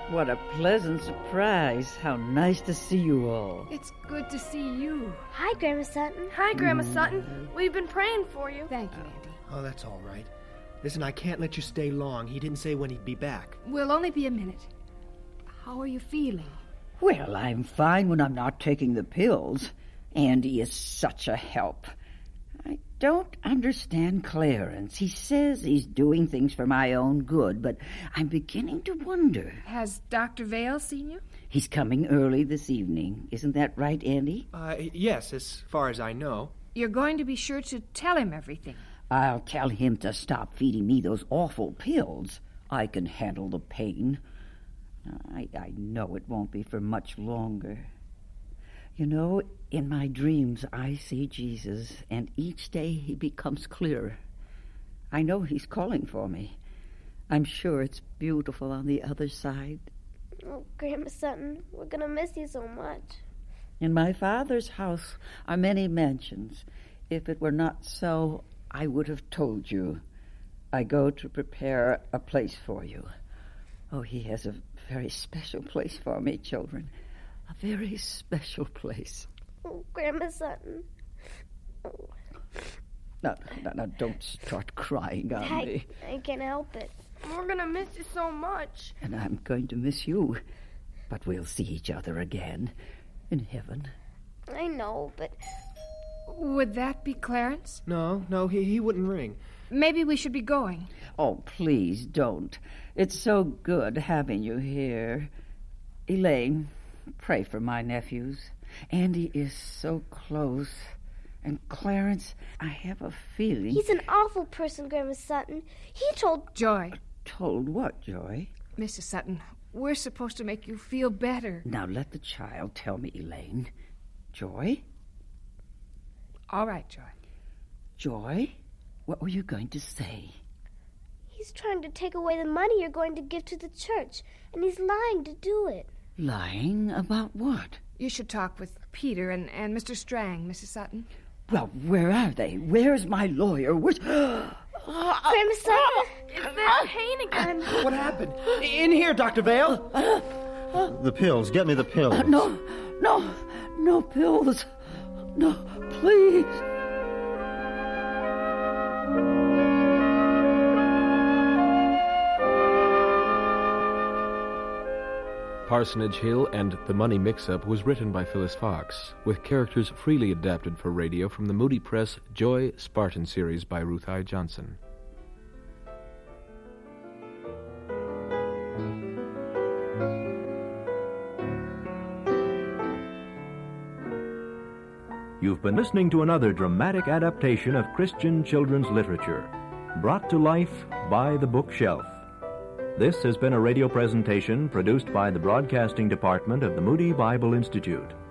What a pleasant surprise. How nice to see you all. It's good to see you. Hi, Grandma Sutton. Hi, Grandma Sutton. We've been praying for you. Thank you, Andy. Oh, that's all right. Listen, I can't let you stay long. He didn't say when he'd be back. We'll only be a minute. How are you feeling? Well, I'm fine when I'm not taking the pills. Andy is such a help. I don't understand Clarence. He says he's doing things for my own good, but I'm beginning to wonder. Has Dr. Vale seen you? He's coming early this evening. Isn't that right, Andy? Yes, as far as I know. You're going to be sure to tell him everything. I'll tell him to stop feeding me those awful pills. I can handle the pain. I know it won't be for much longer. You know, in my dreams, I see Jesus, and each day he becomes clearer. I know he's calling for me. I'm sure it's beautiful on the other side. Oh, Grandma Sutton, we're going to miss you so much. In my Father's house are many mansions. If it were not so, I would have told you. I go to prepare a place for you. Oh, he has a very special place for me, children. A very special place. Oh, Grandma Sutton. Oh. Now, don't start crying on me. I can't help it. We're going to miss you so much. And I'm going to miss you. But we'll see each other again in heaven. I know, but... Would that be Clarence? No, he wouldn't ring. Maybe we should be going. Oh, please don't. It's so good having you here. Elaine, pray for my nephews. Andy is so close. And Clarence, I have a feeling... He's an awful person, Grandma Sutton. He told... Joy. Told what, Joy? Mrs. Sutton, we're supposed to make you feel better. Now let the child tell me, Elaine. Joy? All right, Joy. Joy? What were you going to say? He's trying to take away the money you're going to give to the church, and he's lying to do it. Lying about what? You should talk with Peter and Mr. Strang, Mrs. Sutton. Well, where are they? Where's my lawyer? Where's... Grandma Sutton! Is that pain again? What happened? In here, Dr. Vale! The pills. Get me the pills. No pills. No, please. Parsonage Hill and The Money Mix-Up was written by Phyllis Fox, with characters freely adapted for radio from the Moody Press Joy Spartan series by Ruth I. Johnson. You've been listening to another dramatic adaptation of Christian children's literature, brought to life by The Bookshelf. This has been a radio presentation produced by the Broadcasting Department of the Moody Bible Institute.